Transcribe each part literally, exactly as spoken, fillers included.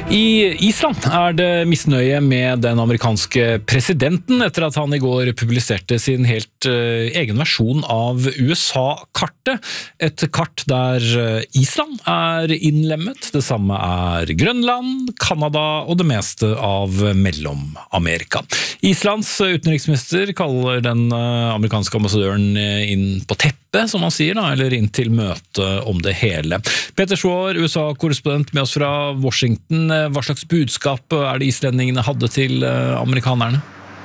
I Island er det misnøye med den amerikanske presidenten etter at han i går publiserte sin helt uh, egen versjon av U S A-kartet. Et kart der Island er innlemmet, det samme er Grønland, Kanada og det meste av Mellom-Amerika. Islands utenriksminister kaller den uh, amerikanske ambassadøren inn på teppet, som han sier, da, eller inn til møte om det hele. Peter Schwar, U S A-korrespondent med oss fra Washington. Hva slags budskap er det islendingene hadde til amerikanerne?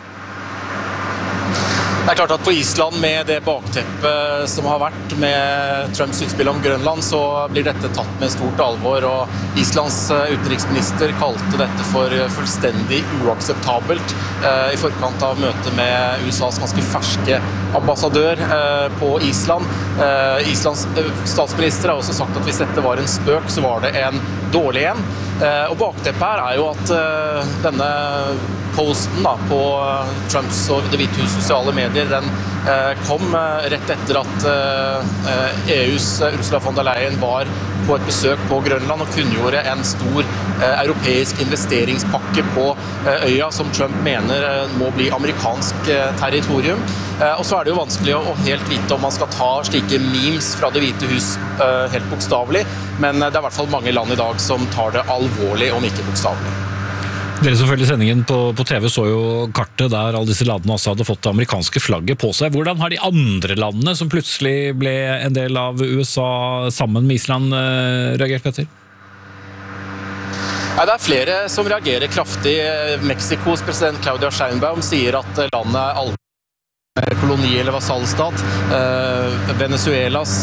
Det er klart at på Island, med det bakteppet som har vært med Trumps utspill om Grønland, så blir dette tatt med stort alvor, og Islands utenriksminister kalte dette for fullstendig uakseptabelt i forkant av møtet med U S A's ganske ferske ambassadør på Island. Islands statsminister har også sagt at hvis dette var en spøk, så var det en dårlig en. Og bakteppet her er jo at denne posten da, på Trumps og Det hvite hus sosiale medier, den kom rett etter at E U's Ursula von der Leyen var på et besøk på Grønland og kunngjorde en stor europeisk investeringspakke på øya som Trump mener må bli amerikansk territorium. Og så er det jo vanskelig å helt vite om man skal ta slike memes fra Det hvite hus helt bokstavelig, men det er i hvert fall mange land i dag som tar det alvorlig, om ikke bokstavelig. Dere som følger sendingen på, på T V så jo kartet der alle disse landene også hadde fått det amerikanske flagget på seg. Hvordan har de andre landene som plutselig ble en del av U S A sammen med Island reagert, Petter? Ja, det er flere som reagerer kraftig. Mexikos president Claudia Sheinbaum sier at landet er alvorlig koloni- eller vasallstat. Uh, Venezuelas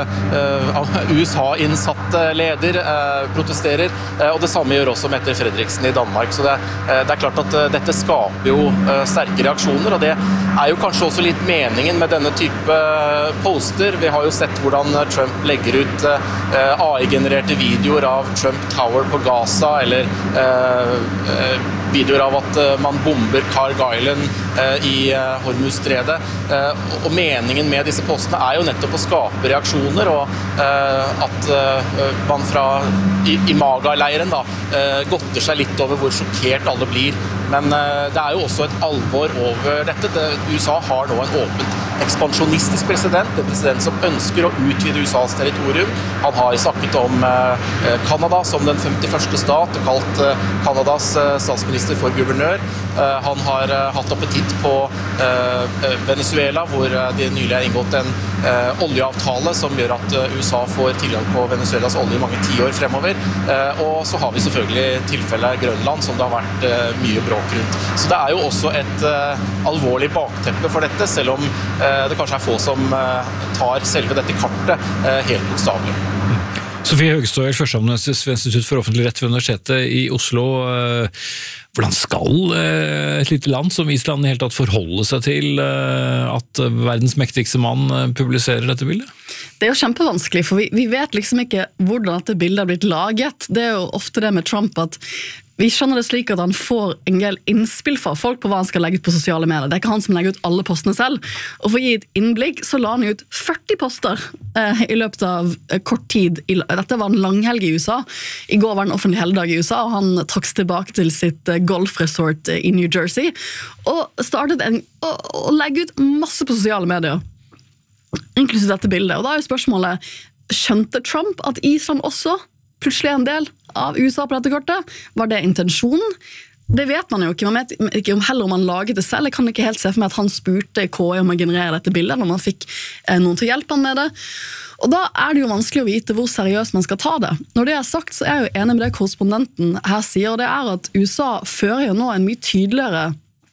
uh, U S A-innsatte leder uh, protesterer, uh, og det samme gjør også Mette Frederiksen i Danmark. Så det, uh, det er klart at uh, dette skaper jo uh, sterke reaksjoner, og det er jo kanskje også litt meningen med denne type uh, poster. Vi har jo sett hvordan uh, Trump legger ut uh, A I-genererte videoer av Trump Tower på Gaza, eller uh, uh, videoer av at uh, man bomber Carg Island uh, i uh, Hormuz-stredet. Uh, og meningen med disse postene er jo nettopp å skape reaksjoner, og uh, at uh, man fra i, i Maga-leiren da, uh, godter seg litt over hvor sjokkert alle blir. Men uh, det er jo også et alvor over dette. Det, U S A har nå en åpent ekspansjonistisk president, en president som ønsker å utvide U S A's territorium. Han har snakket om Kanada uh, som den femtiførste stat, og kalt uh, Kanadas uh, statsminister for guvernør. Uh, han har uh, hatt appetitt på uh, Venezuela, hvor uh, det nylig er inngått en uh, oljeavtale som gjør at uh, U S A får tilgang på Venezuelas olje i mange tiår fremover. Uh, og så har vi selvfølgelig tilfellet Grønland, som det har vært uh, mye bråk rundt. Så det er jo også et uh, alvorlig bakteppe for dette, selv om uh, det kanskje er få som uh, tar selve dette kartet uh, helt bokstavelig. Sofie Høgestøl, førsteamanuensis ved Institutt for offentlig rett ved Universitetet i Oslo. Hvordan skal et lite land som Island i hele tatt forholde seg til at verdens mektigste mann publiserer dette bildet? Det er jo kjempevanskelig, for vi, vi vet liksom ikke hvordan dette bildet har blitt laget. Det er jo ofte det med Trump at vi skjønner det slik at han får en del innspill fra folk på hva han skal legge ut på sosiale medier. Det er ikke han som legger ut alle postene selv. Og for å gi et innblikk så la han ut førti poster eh, i løpet av eh, kort tid. Dette var en langhelg i U S A. I går var det en offentlig helligdag i U S A, og han trakk tilbake til sitt eh, golfresort eh, i New Jersey, og startet en, å, å legge ut masse på sosiale medier, inklusive dette bildet. Og da er jo spørsmålet, skjønte Trump at Island også plutselig en del av U S A på dette kortet? Var det intensjonen? Det vet man jo ikke. Man vet ikke om heller om han laget det selv. Jeg kan ikke helt se for meg at han spurte K I om å generere dette bildet, når man fikk eh, noen til å hjelpe han med det. Og da er det jo vanskelig å vite hvor seriøst man skal ta det. Når det er sagt, så er jeg jo enig med det korrespondenten her sier, og det er at U S A fører jo nå en mye tydeligere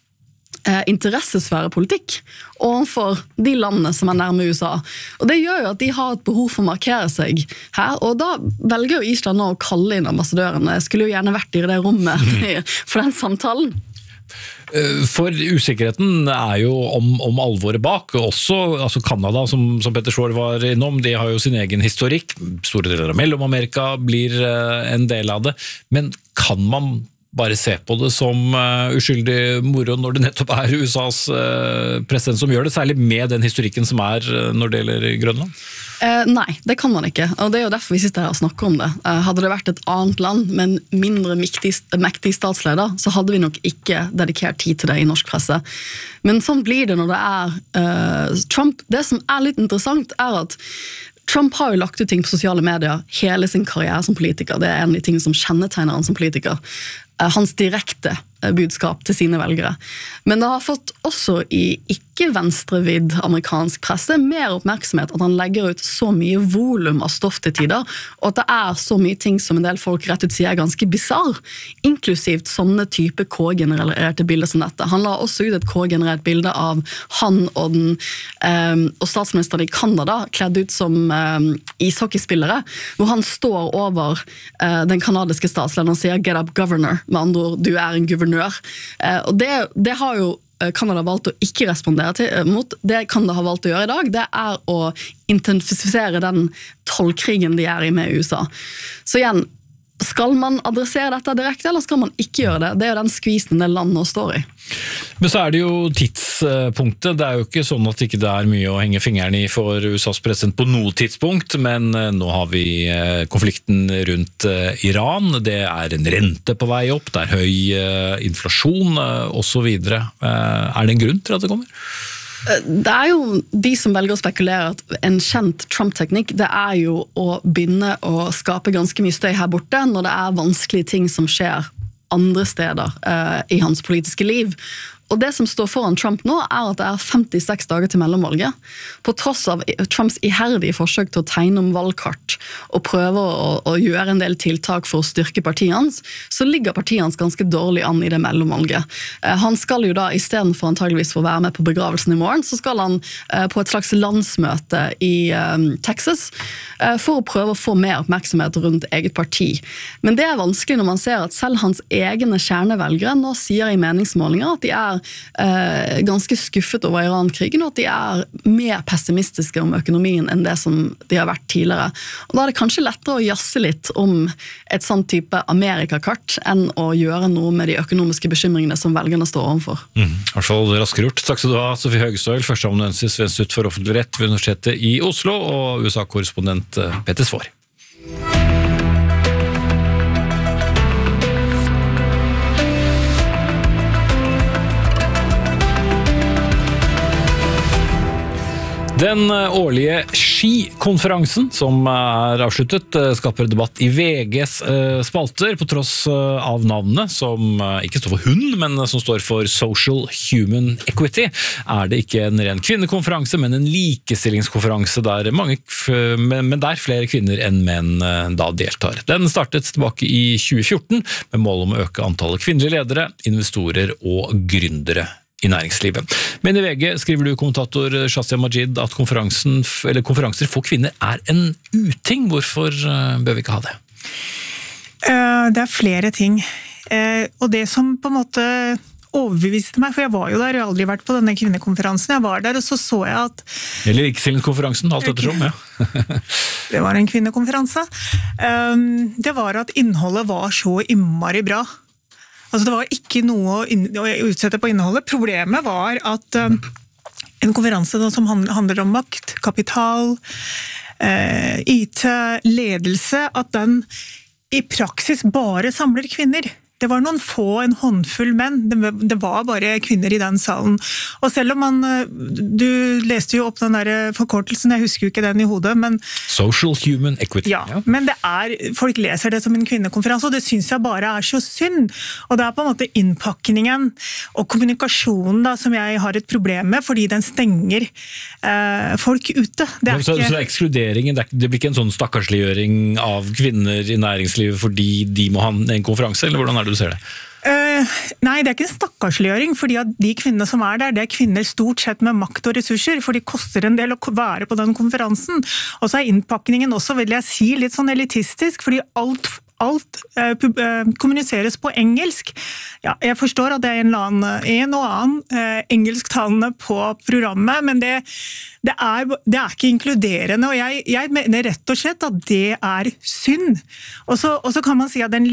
Eh, interessesfærepolitikk overfor de landene som er nærme U S A. Og det gjør jo at de har et behov for å markere seg her, og da velger jo Island nå å kalle inn ambassadøren. Jeg skulle jo gjerne vært i det rommet for den samtalen. For usikkerheten er jo om, om alvoret bak, også altså Kanada, som, som Petter Schwar var innom, de har jo sin egen historikk, store deler av Mellom-Amerika blir en del av det, men kan man bare se på det som uh, uskyldig moro når det nettopp er U S A's uh, president som gjør det, særlig med den historikken som er uh, når det gjelder Grønland? Eh, nei, det kan man ikke, og det er jo derfor vi sitter her og snakker om det. Eh, hadde det vært et annet land med en mindre mektig, mektig statsleder, så hadde vi nok ikke dedikert tid til det i norsk presse. Men sånn blir det når det er eh, Trump. Det som er litt interessant er at Trump har jo lagt ut ting på sosiale medier hele sin karriere som politiker. Det er en av de tingene som kjennetegner han som politiker. Eh, hans direkte budskap til sine velgere. Men det har fått også i ikke-venstrevidd amerikansk presse mer oppmerksomhet at han legger ut så mye volum av stoff til tider, og at det er så mye ting som en del folk rett ut sier er ganske bizarr, inklusivt sånne type K-genererte bilder som dette. Han la også ut et K-generert bilde av han og, den, um, og statsministeren i Kanada kledd ut som um, ishockeyspillere, hvor han står over uh, den kanadiske statslederen og sier «Get up, governor», med andre ord, du er en guvernør. Og det, det har jo Kanada valgt å ikke respondere til, mot. Det Kanada har valgt å gjøre i dag, det er å intensifisere den tollkrigen de er i med U S A. Så igjen, skal man adressere dette direkte, eller skal man ikke gjøre det? Det er jo den skvisen en del land nå står i. Men så er det jo tidspunktet. Det er jo ikke sånn at det ikke er mye å henge fingeren i for U S A's president på noe tidspunkt, men nå har vi konflikten rundt Iran. Det er en rente på vei opp, det er høy inflasjon og så videre. Er det en grunn til at det kommer? Det er jo de som velger å spekulere at en kjent Trump-teknikk, det er jo å begynne å skape ganske mye støy her borte når det er vanskelige ting som skjer andre steder uh, i hans politiske liv. Og det som står foran Trump nå er at det er femtiseks dager til mellomvalget. På tross av Trumps iherdige forsøk til å tegne om valgkart og prøve å, å gjøre en del tiltak for å styrke partiet hans, så ligger partiet hans ganske dårlig an i det mellomvalget. Eh, han skal jo da, i stedet for antageligvis for å være med på begravelsen i morgen, så skal han eh, på et slags landsmøte i eh, Texas eh, for å prøve å få mer oppmerksomhet rundt eget parti. Men det er vanskelig når man ser at selv hans egne kjernevelgere nå sier i meningsmålinger at de er Eh, ganske skuffet over Iran-krigen, og at de er mer pessimistiske om økonomien enn det som de har vært tidligere. Og da er det kanskje lettere å jasse litt om et sånn type Amerikakart enn å gjøre noe med de økonomiske bekymringene som velgerne står overfor. Mm, i hvert fall raskere gjort. Takk skal du ha, Sofie Høgestøl, førsteamanuensis ved Institutt for offentlig rett ved Universitetet i Oslo, og U S A-korrespondent Peter Svaar. Den årlige skikonferansen som er avsluttet skaper debatt i V G's spalter på tross av navnet, som ikke står for hund, men som står for Social Human Equity. Er det ikke en ren kvinnekonferanse, men en likestillingskonferanse der, mange, men der flere kvinner enn menn da deltar. Den startet tilbake i tjue fjorten med mål om å øke antallet kvinnelige ledere, investorer og gründere i næringslivet. Men i V G skriver du, kommentator Shazia Majid, at konferansen, eller konferanser for kvinner er en uting. Hvorfor bør vi ikke ha det? Det er flere ting. Og det som på en måte overbeviste meg, for jeg var jo der, jeg har aldri vært på denne kvinnekonferansen, jeg var der, og så så jeg at... Eller likestillingskonferansen, alt ettersom, ja. Det var en kvinnekonferanse. Det var at innholdet var så innmari bra. Altså det var ikke noe å utsette på innholdet. Problemet var at um, en konferanse da, som handler om makt, kapital, eh, I T, ledelse, at den i praksis bare samler kvinner. Det var noen få, en håndfull menn. Det var bare kvinner i den salen. Og selv om man, du leste jo opp den der forkortelsen, jeg husker jo ikke den i hodet, men... Social Human Equity. Ja, ja. Men det er, folk leser det som en kvinnekonferanse, og det synes jeg bare er så synd. Og det er på en måte innpakningen og kommunikasjonen da, som jeg har et problem med, fordi den stenger eh, folk ute. Det er så, ikke... så ekskluderingen, det, er, det blir ikke en sånn stakkarsliggjøring av kvinner i næringslivet fordi de må ha en konferanse, eller hvordan er det du ser det? Uh, nei, det er ikke en stakkarsliggjøring, fordi at de kvinnene som er der, det er kvinner stort sett med makt og ressurser, for de koster en del å være på den konferansen. Og så er innpakningen også, vil jeg si, litt sånn elitistisk, fordi alt Alt eh, eh, kommuniseres på engelsk. Ja, jeg forstår at det er en, eller annen, en og annen eh, engelsktalende på programmet, men det, det, er, det er ikke inkluderende, og jeg, jeg mener rett og slett at det er synd. Og så, og så kan man si at det er en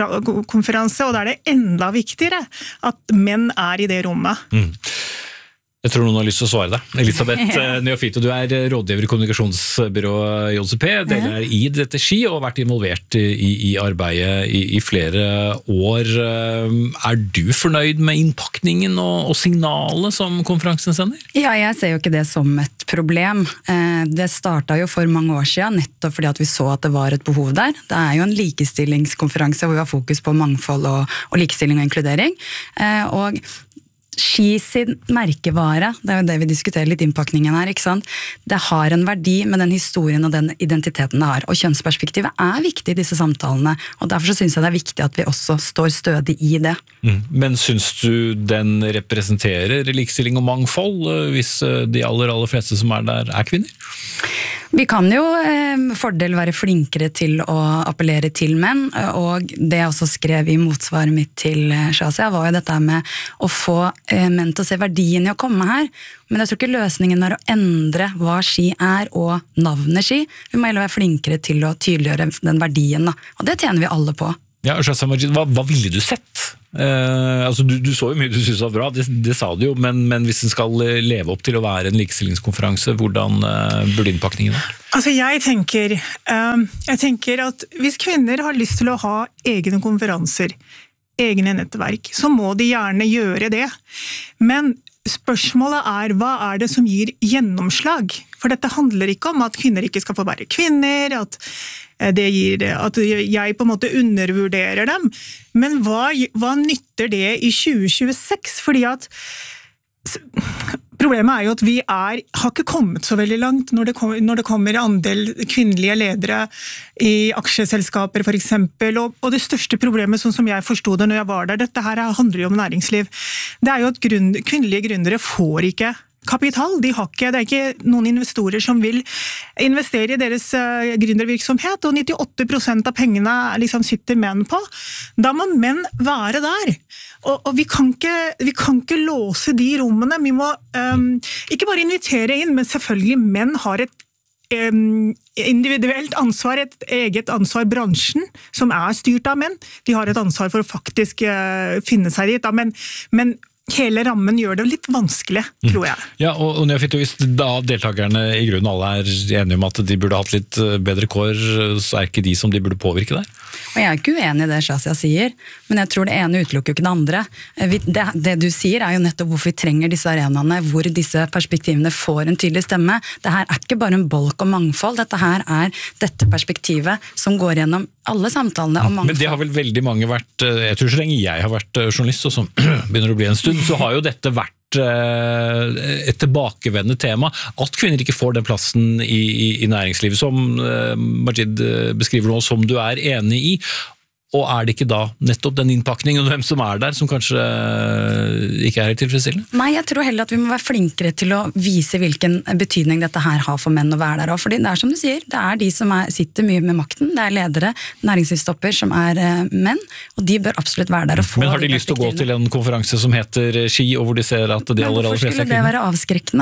likestillingskonferanse, og da er det enda viktigere at menn er i det rommet. Mm. Jeg tror noen har lyst til å svare deg. Elisabeth Neofito, du er rådgiver i kommunikasjonsbyrået J C P. Dere er i dette ski og har vært involvert i, i arbeidet i, i flere år. Er du fornøyd med innpakningen og, og signalet som konferansen sender? Ja, jeg ser jo ikke det som et problem. Det startet jo for mange år siden, nettopp fordi at vi så at det var et behov der. Det er jo en likestillingskonferanse hvor vi har fokus på mangfold og, og likestilling og inkludering. Og Ski sin merkevare, det er jo det vi diskuterer litt innpakningen her, ikke sant? Det har en verdi med den historien og den identiteten det har, og kjønnsperspektivet er viktig i disse samtalene, og derfor så synes jeg det er viktig at vi også står stødig i det. Mm. Men synes du den representerer likestilling og mangfold, hvis de aller, aller fleste som er der er kvinner? Vi kan jo eh, fordel være flinkere til å appellere til menn, og det jeg også skrev i motsvaret mitt til Shazia var jo dette med å få eh, menn til å se verdien i å komme her, men jeg tror ikke løsningen er å endre hva ski er og navnet ski. Vi må heller være flinkere til å tydeliggjøre den verdien, da. Og det tjener vi alle på. Ja, Shazia Majid, hva, hva ville du sett? Eh, altså du, du så jo mye du synes var bra, det, det sa du jo, men, men hvis den skal leve opp til å være en likestillingskonferanse, hvordan eh, burde innpakningen være? Altså jeg tenker, um, jeg tenker at hvis kvinner har lyst til å ha egne konferanser, egne nettverk, så må de gjerne gjøre det. Men spørsmålet er, hva er det som gir gjennomslag? For dette handler ikke om at kvinner ikke skal få være kvinner, at, det gir, at jeg på en måte undervurderer dem. Men hva, hva nytter det i tjue tjueseks? Fordi at problemet er jo at vi er, har ikke kommet så veldig langt når det kommer, når det kommer andel kvinnelige ledere i aksjeselskaper for eksempel, og, og det største problemet, sånn som jeg forstod det når jeg var der, dette her handler jo om næringsliv, det er jo at grunn, kvinnelige gründere får ikke kapital, de har ikke, det er ikke noen investorer som vil investere i deres uh, gründervirksomhet, og nittiåtte prosent av pengene liksom sitter menn på. Da må menn være der. Og, og vi, kan ikke, vi kan ikke låse de rommene. Vi må um, ikke bare invitere inn, men selvfølgelig menn har et um, individuelt ansvar, et eget ansvar. Bransjen, som er styrt av menn, de har et ansvar for å faktisk uh, finne seg dit. Da. Men, men hele rammen gjør det litt vanskelig, tror jeg. Ja, og, og Neofito, hvis da deltakerne i grunnen alle er enige om at de burde hatt litt bedre kår, så er ikke de som de burde påvirke der? Og jeg er ikke uenig i det Shazia sier, men jeg tror det ene utelukker ikke det andre. Det, det du sier er jo nettopp hvorfor vi trenger disse arenaene, hvor disse perspektivene får en tydelig stemme. Det her er ikke bare en bolk og mangfold, dette her er dette perspektivet som går gjennom alle samtalene om mangfold. Men det har vel veldig mange vært, jeg tror så lenge jeg har vært journalist, og som begynner å bli en stund, så har jo dette vært et tilbakevendende tema, at kvinner ikke får den plassen i, i, i næringslivet som Majid beskriver nå, som du er enig i. Og er det ikke da nettopp den innpakningen og hvem som er der, som kanskje ikke er helt tilfredsstillende? Nei, jeg tror heller at vi må være flinkere til å vise hvilken betydning dette her har for menn å være der. Fordi det er som du sier, det er de som er, sitter mye med makten, det er ledere, næringslivstopper som er uh, menn, og de bør absolutt være der og få. Men har de lyst til å gå til en konferanse som heter Ski, og hvor de ser at de aller, aller fleste er kvinner? Men hvorfor skulle det være avskrekkende?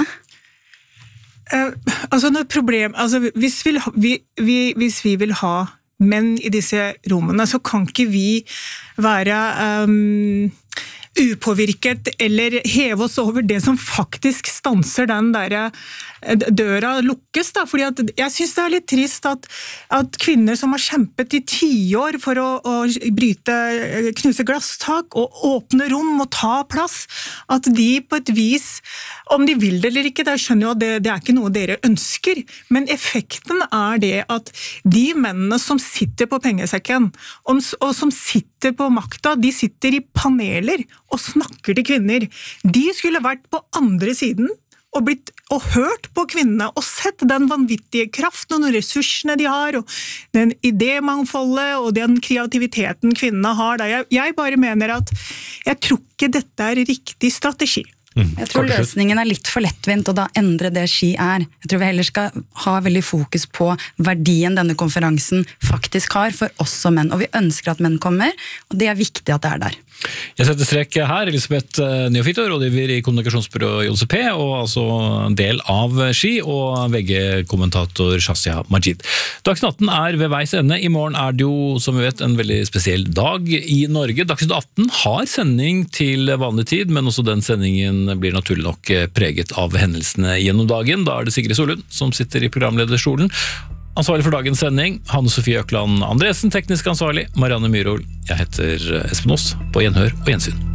Uh, altså, noe problem, altså hvis, vi, vi, vi, hvis vi vil ha menn i disse rommene, så kan ikke vi være um, upåvirket eller heve oss over det som faktisk stanser den der døra lukkes. Da. Fordi at jeg synes det er litt trist at, at kvinner som har kjempet i tiår for å, å bryte, knuse glasstak og åpne rom og ta plass, at de på et vis, om de vil det eller ikke, da skjønner jeg at det, det er ikke noe dere ønsker, men effekten er det at de mennene som sitter på pengesekken og, og som sitter på makta, de sitter i paneler og snakker til kvinner. De skulle vært på andre siden og blitt og hørt på kvinnene og sett den vanvittige kraften og ressursene de har, og den idémangfoldet og den kreativiteten kvinnene har. Jeg, jeg bare mener at jeg tror ikke dette er riktig strategi. Mm. Jeg tror løsningen er litt for lettvint, og da endre det Ski er. Jeg tror vi heller skal ha veldig fokus på verdien denne konferansen faktisk har for oss som menn, og vi ønsker at menn kommer, og det er viktig at det er der. Jeg setter strek her, Elisabeth Neofito, rådgiver i kommunikasjonsbyrået J C P, og altså en del av Ski, og V G-kommentator Shazia Majid. Dagsnytt atten er ved veis ende. I morgen er det jo, som vi vet, en veldig spesiell dag i Norge. Dagsnytt atten har sending til vanlig tid, men også den sendingen den blir naturlig nok preget av hendelsene gjennom dagen. Da er det Sigrid Solund som sitter i programlederstolen. Ansvarlig for dagens sending, Hanne Sofie Økland Andresen, teknisk ansvarlig, Marianne Myrhol. Jeg heter Espen Aas, på gjenhør og gjensyn.